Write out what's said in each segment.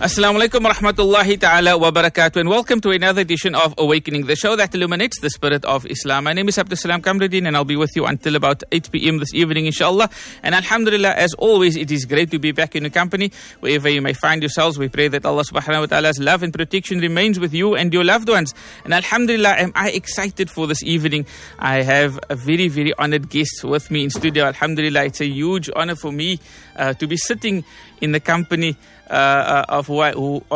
Assalamu alaikum wa rahmatullahi ta'ala wa barakatuh, and welcome to another edition of Awakening, the show that illuminates the spirit of Islam. My name is Abdul Salam Kamruddin, and I'll be with you until about 8 p.m. this evening, inshallah. And alhamdulillah, as always, it is great to be back in your company. Wherever you may find yourselves, we pray that Allah subhanahu wa ta'ala's love and protection remains with you and your loved ones. And alhamdulillah, am I excited for this evening. I have a very, very honored guest with me in studio. Alhamdulillah, it's a huge honor for me to be sitting in the company of who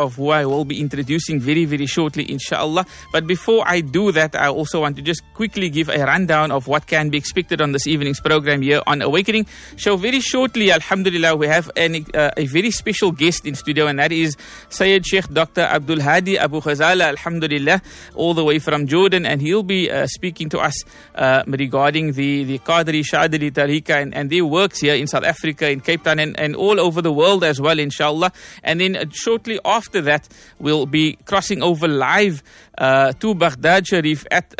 I will be introducing very, very shortly, inshallah. But before I do that, I also want to just quickly give a rundown of what can be expected on this evening's program here on Awakening. So very shortly, alhamdulillah, we have a very special guest in studio, and that is Sayyid Sheikh Dr. Abdul Hadi Abu Ghazala, alhamdulillah, all the way from Jordan, and he'll be speaking to us regarding the Qadri Shadili Tariqa and their works here in South Africa, in Cape Town, and all over the world as well, inshallah. And then shortly after that, we'll be crossing over live to Baghdad Sharif at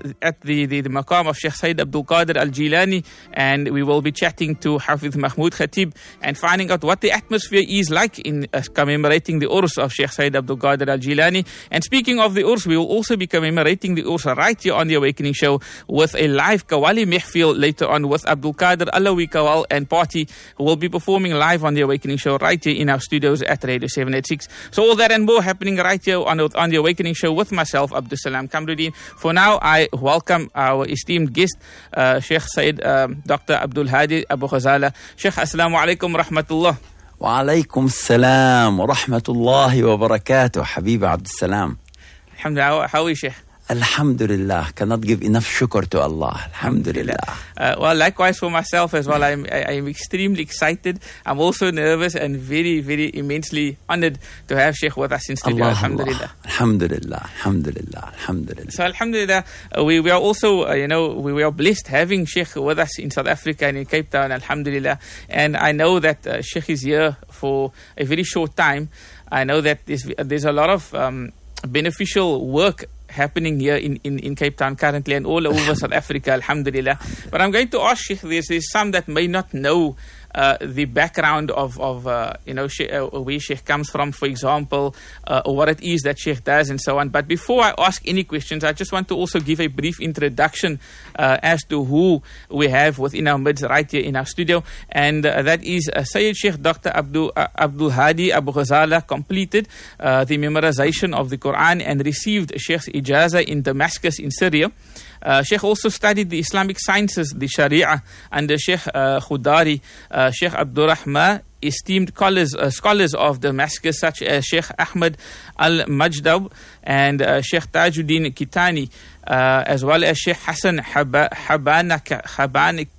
the maqam of Sheikh Sayyid Abdul Qadir Al-Jilani, and we will be chatting to Hafiz Mahmoud Khatib and finding out what the atmosphere is like in commemorating the Urs of Sheikh Sayyid Abdul Qadir Al-Jilani. And speaking of the Urs, we will also be commemorating the Urs right here on the Awakening show with a live Qawwali Mehfil later on with Abdul Qadir Alawi Qawwal and Party, who will be performing live on the Awakening show right here in our studios at Radio 786. So all that and more happening right here on the Awakening show with myself, Abdul Salam Kamruddin. For now, I welcome our esteemed guest, Sheikh Sayyid Dr. Abdul Hadi Abu Ghazala. Sheikh, assalamu alaikum wa rahmatullah. Wa alaikum assalam wa rahmatullahi wa barakatuh, Habib Abdul Salam. Alhamdulillah, how are you, Sheikh? Alhamdulillah, cannot give enough shukr to Allah. Alhamdulillah. Well, likewise for myself as well. I am extremely excited. I'm also nervous and very, very immensely honored to have Sheikh with us in studio. Alhamdulillah. Alhamdulillah. Alhamdulillah. Alhamdulillah. So alhamdulillah, we are also, we are blessed having Sheikh with us in South Africa and in Cape Town. Alhamdulillah. And I know that Sheikh is here for a very short time. I know that there's a lot of beneficial work happening here in Cape Town currently and all over South Africa, alhamdulillah. But I'm going to ask Sheikh, there's some that may not know the background of where Sheikh comes from, for example, or what it is that Sheikh does and so on. But before I ask any questions, I just want to also give a brief introduction as to who we have within our midst right here in our studio. And that is Sayyid Sheikh Dr. Abdul Hadi Abu Ghazala completed the memorization of the Quran and received Sheikh's ijaza in Damascus in Syria. Sheikh also studied the Islamic sciences, the Sharia, under Sheikh Khudari, Sheikh Abdul Rahman, esteemed scholars of Damascus such as Sheikh Ahmad Al-Majdab and Sheikh Tajuddin Kitani, as well as Sheikh Hassan Habanaki.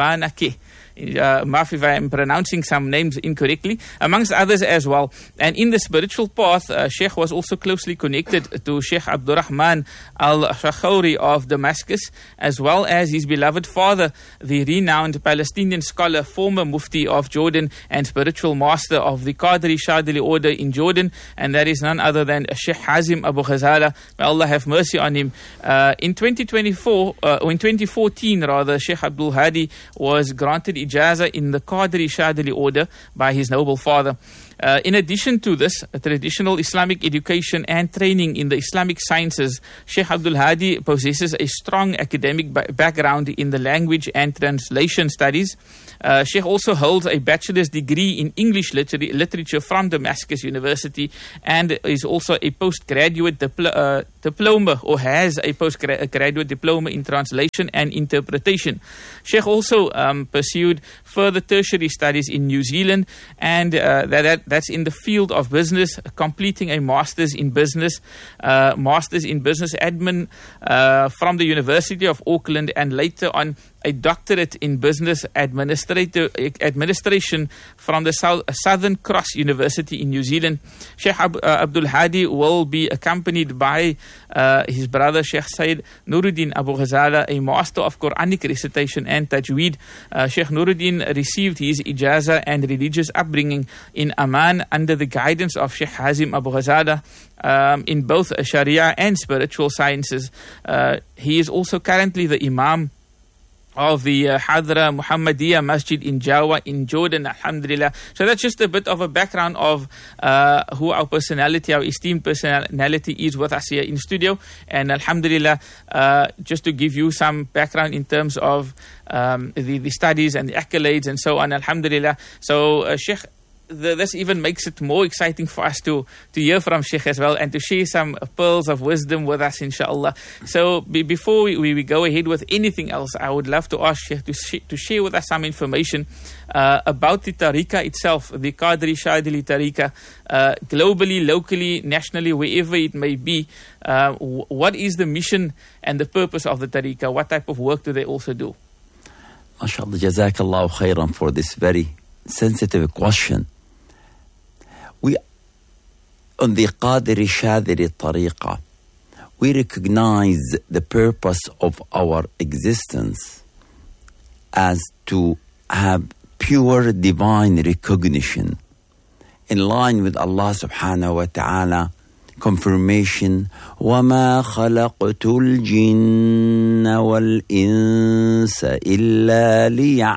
Maaf if I am pronouncing some names incorrectly, amongst others as well. And in the spiritual path, Sheikh was also closely connected to Sheikh Abdul Rahman Al-Shakhouri of Damascus, as well as his beloved father, the renowned Palestinian scholar, former Mufti of Jordan and spiritual master of the Qadri Shadili order in Jordan, and that is none other than Sheikh Hazim Abu Ghazala. May Allah have mercy on him. In 2014 rather, Sheikh Abdul Hadi was granted ijaza in the Qadri Shadili order by his noble father. In addition to this, traditional Islamic education and training in the Islamic sciences, Sheikh Abdul Hadi possesses a strong academic background in the language and translation studies. Sheikh also holds a bachelor's degree in English literature from Damascus University and is also a postgraduate diploma, or has a postgraduate diploma in translation and interpretation. Sheikh also pursued further tertiary studies in New Zealand, and that's in the field of business, completing a master's in business admin from the University of Auckland, and later on a doctorate in business administration from the Southern Cross University in New Zealand. Sheikh Abdul Hadi will be accompanied by his brother Sheikh Sayyid Nuruddin Abu Ghazala, a master of Quranic recitation and tajweed. Sheikh Nuruddin received his ijaza and religious upbringing in Amman under the guidance of Sheikh Hazim Abu Ghazala in both Sharia and spiritual sciences. He is also currently the Imam of the Hadra Muhammadiyah Masjid in Jawa in Jordan, alhamdulillah. So that's just a bit of a background of who our personality, our esteemed personality is with us here in studio. And alhamdulillah, just to give you some background in terms of the studies and the accolades and so on, alhamdulillah. So Sheikh, this even makes it more exciting for us to hear from Sheikh as well and to share some pearls of wisdom with us, inshallah. So before we go ahead with anything else, I would love to ask Sheikh to share with us some information about the tariqah itself, the Qadri Shadili tariqah, globally, locally, nationally, wherever it may be. What is the mission and the purpose of the tariqah? What type of work do they also do? MashaAllah, Jazakallahu khairan for this very sensitive question. We, on the Qadri Shadili tariqah, we recognize the purpose of our existence as to have pure divine recognition in line with Allah subhanahu wa ta'ala confirmation, وَمَا خَلَقْتُ الْجِنَّ وَالْإِنسَ إِلَّا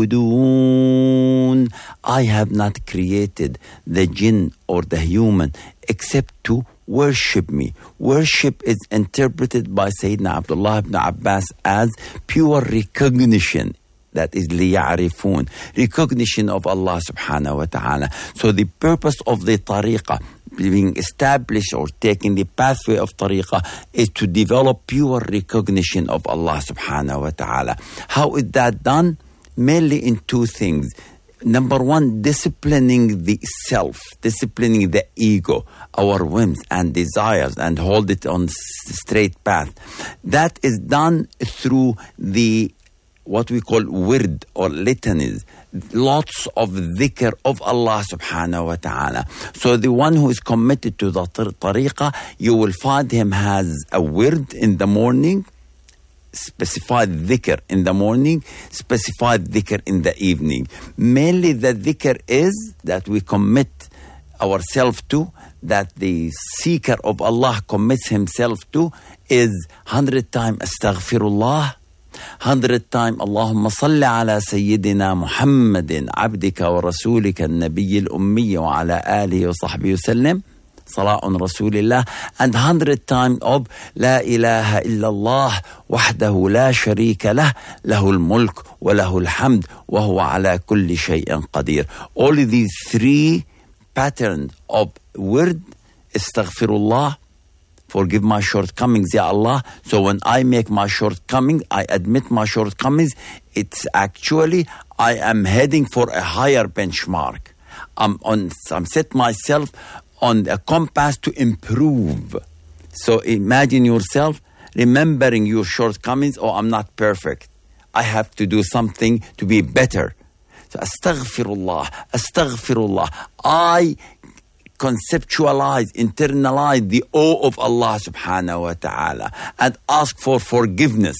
لِيَعْبُدُونَ. I have not created the jinn or the human except to worship me. Worship is interpreted by Sayyidina Abdullah ibn Abbas as pure recognition. That is لِيَعْرِفُونَ, recognition of Allah subhanahu wa ta'ala. So the purpose of the tariqah being established or taking the pathway of tariqah is to develop pure recognition of Allah subhanahu wa ta'ala. How is that done? Mainly in two things. Number one, disciplining the self, disciplining the ego, our whims and desires, and hold it on straight path. That is done through the what we call wird or litanies, lots of dhikr of Allah subhanahu wa ta'ala. So the one who is committed to the tariqah, you will find him has a wird in the morning, specified dhikr in the morning, specified dhikr in the evening. Mainly the dhikr is that we commit ourselves to, that the seeker of Allah commits himself to, is 100 times astaghfirullah, 100 times Allahumma salli ala Sayyidina Muhammadin abdika wa rasulika al-Nabiy al-Ummi wa ala alihi wa sahbihi wa sallam, Sala'un Rasulillah, and 100 times of La ilaha illallah wahdahu la sharika lah, lahul mulk wa lahul hamd wa huwa ala kulli shay'in qadir. All of these three patterns of word, astaghfirullah, forgive my shortcomings, Ya Allah. So when I make my shortcomings, I admit my shortcomings, it's actually, I am heading for a higher benchmark. I'm set myself on a compass to improve. So imagine yourself remembering your shortcomings. Oh, I'm not perfect. I have to do something to be better. So astaghfirullah, astaghfirullah. I conceptualize, internalize the awe of Allah subhanahu wa ta'ala and ask for forgiveness.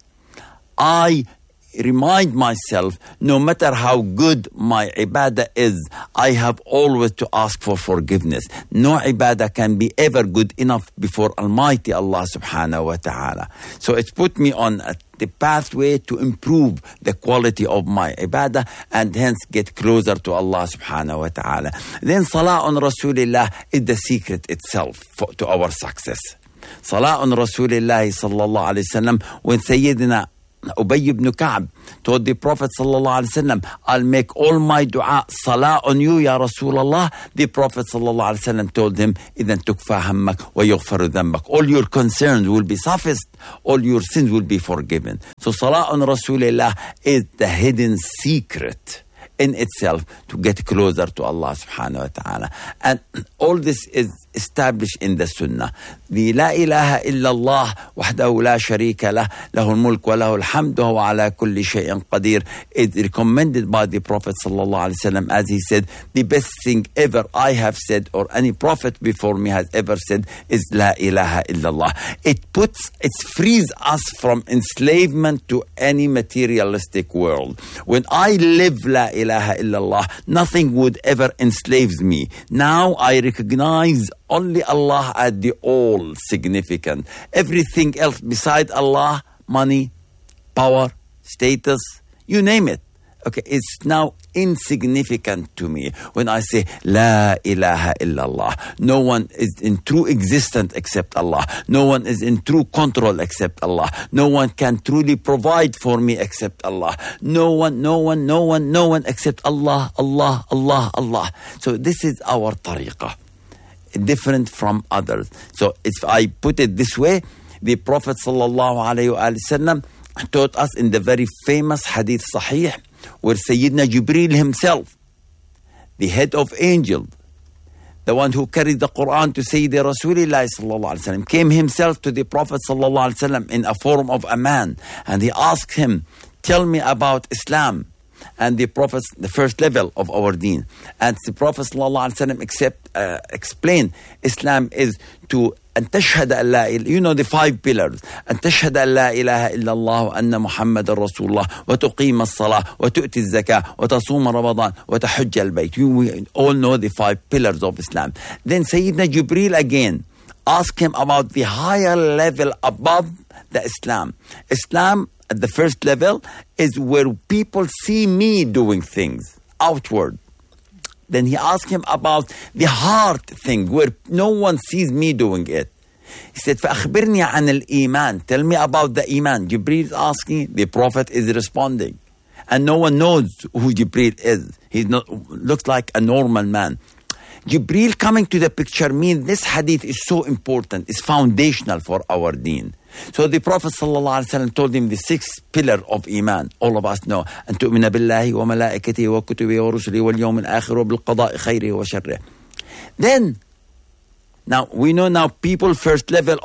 I remind myself, no matter how good my ibadah is, I have always to ask for forgiveness. No ibadah can be ever good enough before Almighty Allah subhanahu wa ta'ala. So it's put me on the pathway to improve the quality of my ibadah and hence get closer to Allah subhanahu wa ta'ala. Then Salah on Rasulillah is the secret itself to our success. Salah on Rasulillah sallallahu alayhi wa sallam, when Sayyidina Ubay ibn Ka'b told the Prophet sallallahu alaihi wasallam, I'll make all my dua salah on you, Ya Rasulullah. The Prophet sallallahu alaihi wasallam told him, إِذَنْ تُكْفَى هَمَّكَ وَيُغْفَرُ ذَنْبَكَ. All your concerns will be sufficed, all your sins will be forgiven. So salah on Rasulullah is the hidden secret in itself to get closer to Allah subhanahu wa ta'ala. And all this is established in the Sunnah. The La ilaha illallah wahdahu la sharika lah, lahul mulk wa lahul hamd wa huwa ala kulli shay'in qadir is recommended by the Prophet sallallahu alaihi wasallam, as he said, the best thing ever I have said or any prophet before me has ever said is La ilaha illallah. It frees us from enslavement to any materialistic world. When I live La ilaha illallah, nothing would ever enslave me. Now I recognize only Allah as the all significant. Everything else beside Allah, money, power, status, you name it. Okay, it's now insignificant to me when I say La ilaha illallah. No one is in true existence except Allah. No one is in true control except Allah. No one can truly provide for me except Allah. No one except Allah, Allah, Allah, Allah. So this is our tariqah, different from others. So if I put it this way, the Prophet sallallahu alaihi wasallam taught us in the very famous hadith sahih, where Sayyidina Jibreel himself, the head of angels, the one who carried the Quran to Sayyidi Rasulullah sallallahu alaihi wasallam, came himself to the Prophet sallallahu alaihi wasallam in a form of a man, and he asked him, tell me about Islam and the Prophet's, the first level of our deen. And the Prophet sallallahu alaihi wasallam explained Islam is to أن تشهد أن لا إله، you know the 5 pillars، أن تشهد أن لا إله إلا الله وأن محمد رسول الله وتقيم الصلاة وتؤتي الزكاة وتصوم رمضان وتحج البيت. We all know the 5 pillars of Islam. Then Sayyidina Jibreel again asked him about the higher level above the Islam. Islam at the first level is where people see me doing things outward. Then he asked him about the heart thing, where no one sees me doing it. He said, فَأخبرني عن الإيمان. Tell me about the Iman. Jibreel is asking, the Prophet is responding. And no one knows who Jibreel is. He looks like a normal man. Jibreel coming to the picture means this hadith is so important. It's foundational for our deen. So the Prophet ﷺ told him the 6th pillar of Iman. All of us know. أن تؤمن بالله وملائكته وكتبه ورسله واليوم الآخر وبالقضاء خيره وشره. Then, now we know now first layer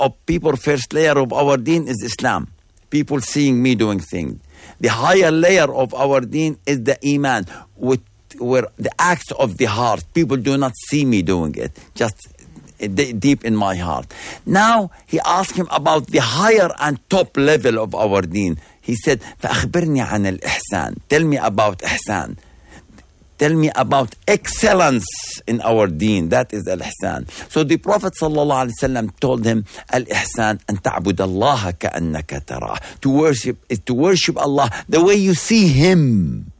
of our deen is Islam. People seeing me doing things. The higher layer of our deen is the Iman, where the acts of the heart. People do not see me doing it. Just deep in my heart. Now he asked him about the higher and top level of our deen. He said, فأخبرني عن الإحسان. Tell me about ihsan. Tell me about excellence in our deen. That is al-ihsan. So the Prophet ﷺ told him, al-ihsan أن تعبد الله كأنك تراه. To worship is to worship Allah the way you see Him.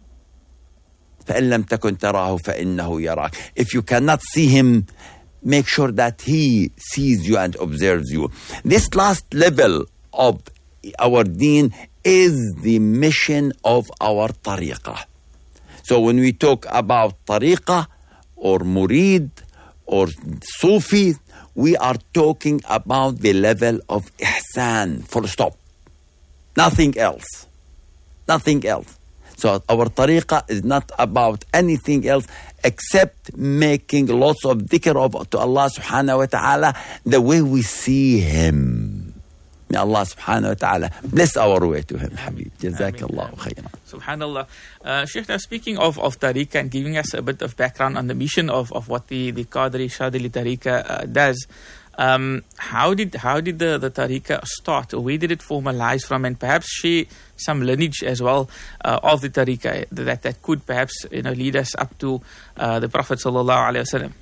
فإن لم تكن تراه فإنه يراك. If you cannot see Him, make sure that He sees you and observes you. This last level of our deen is the mission of our tariqah. So when we talk about tariqah or murid or Sufi, we are talking about the level of ihsan, full stop. Nothing else. Nothing else. So our tariqah is not about anything else except making lots of dhikr to Allah subhanahu wa ta'ala the way we see Him. May Allah subhanahu wa ta'ala bless our way to Him, Habib. Jazakallahu khairan. Subhanallah. Sheikh, now speaking of tariqah and giving us a bit of background on the mission of what the Qadri Shadili tariqah does, how did the tariqah start? Where did it formalize from? And perhaps share some lineage as well of the tariqah that could perhaps lead us up to the Prophet sallallahu alaihi wasallam.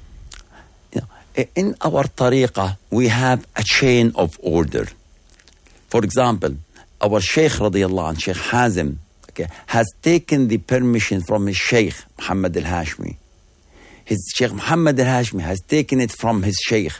In our tariqah, we have a chain of order. For example, our Shaykh radiyallahu anh, Shaykh Hazim, has taken the permission from his Shaykh Muhammad al-Hashmi. His Shaykh Muhammad al-Hashmi has taken it from his Shaykh,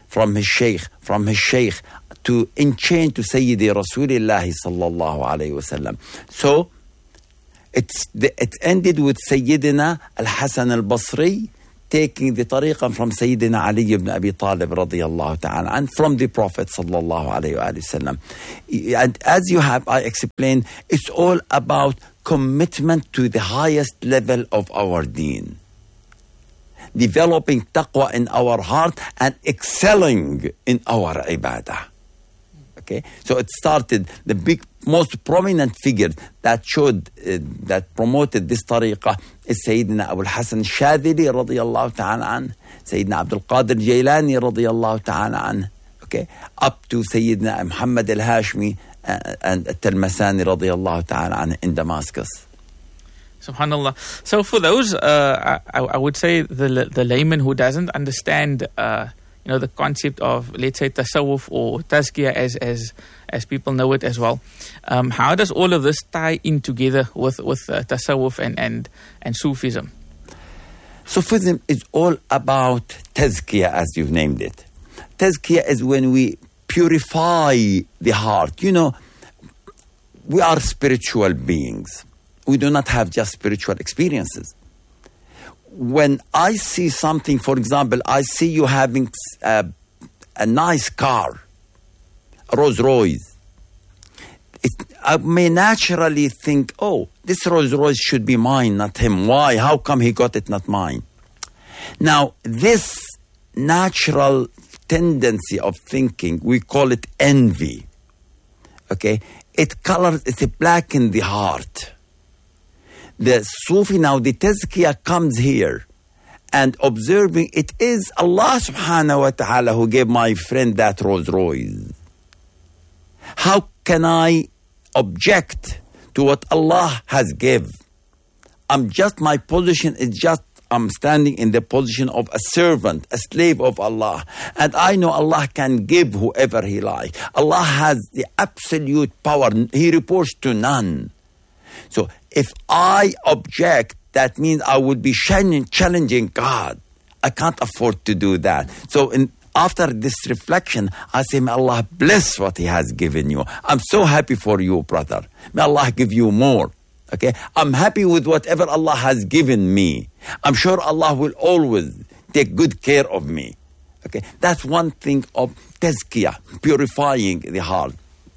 to enchain to Sayyidi Rasulullah sallallahu alayhi wasallam. So it ended with Sayyidina Al-Hasan al-Basri taking the tariqah from Sayyidina Ali ibn Abi Talib radiyallahu ta'ala and from the Prophet sallallahu alayhi wa sallam. And as I explained, it's all about commitment to the highest level of our deen. Developing taqwa in our heart and excelling in our ibadah. Okay, so it started, the most prominent figure that promoted this tariqah is Sayyidina Abu al-Hasan al-Shadili radiyallahu ta'ala an, Sayyidina Abdul Qadir Jailani radiyallahu ta'ala an, okay, up to Sayyidina Muhammad al-Hashmi and Al-Masani radiyallahu ta'ala an in Damascus. Subhanallah. So for those, I would say the layman who doesn't understand the concept of, let's say, tasawwuf or tazkiyah as people know it as well. How does all of this tie in together with tasawwuf and Sufism? Sufism is all about tazkiyah, as you've named it. Tazkiyah is when we purify the heart. We are spiritual beings. We do not have just spiritual experiences. When I see something, for example, I see you having a nice car, a Rolls Royce. I may naturally think, oh, this Rolls Royce should be mine, not him. Why? How come he got it, not mine? Now, this natural tendency of thinking, we call it envy. Okay? It blackens the heart. The Sufi now, the tazkiyah comes here and observing it is Allah subhanahu wa ta'ala who gave my friend that Rolls Royce. How can I object to what Allah has given? My position is just, I'm standing in the position of a servant, a slave of Allah. And I know Allah can give whoever He likes. Allah has the absolute power. He reports to none. So if I object, that means I would be challenging God. I can't afford to do that. So after this reflection, I say, may Allah bless what He has given you. I'm so happy for you, brother. May Allah give you more. Okay? I'm happy with whatever Allah has given me. I'm sure Allah will always take good care of me. Okay? That's one thing of tazkiyah, purifying the heart.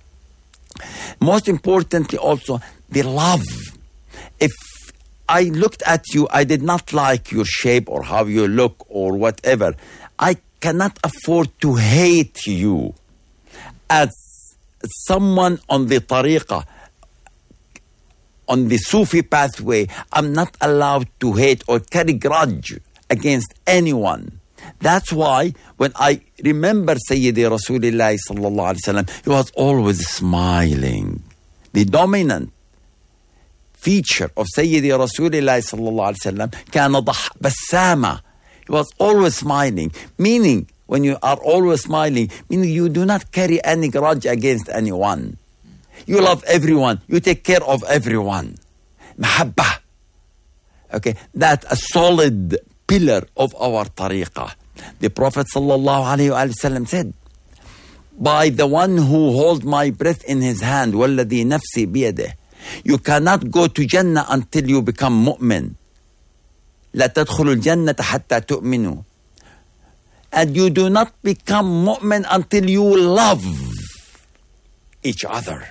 Most importantly also, the love. If I looked at you, I did not like your shape or how you look or whatever, I cannot afford to hate you. As someone on the tariqah, on the Sufi pathway, I'm not allowed to hate or carry grudge against anyone. That's why when I remember Sayyidi Rasulullah sallallahu alaihi wasallam, he was always smiling. The dominant feature of Sayyidi Rasulullah sallallahu alaihi wasallam, كان بسامة. He was always smiling. Meaning, when you are always smiling, meaning you do not carry any grudge against anyone. You love everyone. You take care of everyone. Mahabbah. Okay, that's a solid pillar of our tariqah. The Prophet sallallahu alaihi wasallam said, by the one who holds my breath in his hand, وَالَّذِي نَفْسِي بِيَدِهِ, you cannot go to Jannah until you become mu'min. لَا تَدْخُلُ الْجَنَّةَ حَتَّى تُؤْمِنُوا. And you do not become mu'min until you love each other.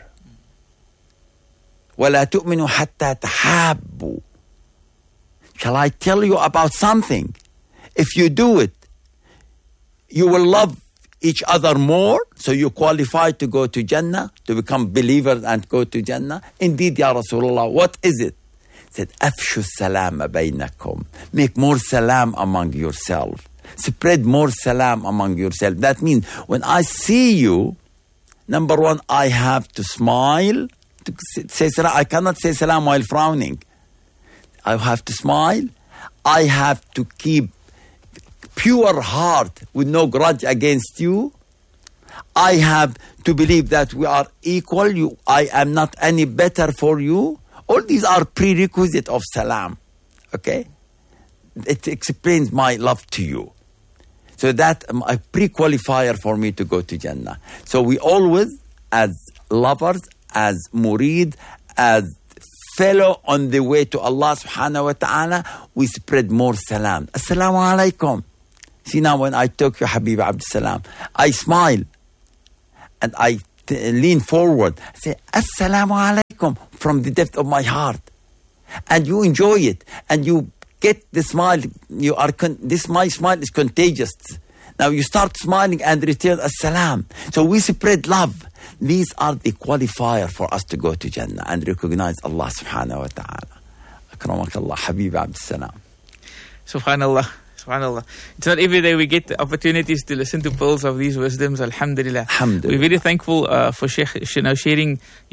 وَلَا تُؤْمِنُوا حَتَّى تَحَابُّوا. Shall I tell you about something? If you do it, you will love each other more, so you qualify to go to Jannah, to become believers and go to Jannah. Indeed, Ya Rasulullah, what is it? He said, أَفْشُوا السَّلَامَ بَيْنَكُمْ. Make more salam among yourself. Spread more salam among yourself. That means when I see you, number one, I have to smile. To say salam. I cannot say salam while frowning. I have to smile. I have to keep pure heart with no grudge against you. I have to believe that we are equal. I am not any better for you. All these are prerequisites of salam. Okay? It explains my love to you. So that's a pre-qualifier for me to go to Jannah. So we always, as lovers, as murid, as fellow on the way to Allah subhanahu wa ta'ala, we spread more salam. Assalamu alaikum. See now when I talk to Habib Abdul Salam, I smile and I lean forward. I say, Assalamu alaikum from the depth of my heart. And you enjoy it. And you get the smile. My smile is contagious. Now you start smiling and return Assalam. So we spread love. These are the qualifier for us to go to Jannah and recognize Allah subhanahu wa ta'ala. Akramakallah, Habib Abdul Salam. Subhanallah. SubhanAllah. It's not every day we get the opportunities to listen to pearls of these wisdoms. Alhamdulillah. Alhamdulillah. We're very thankful for Sheikh sharing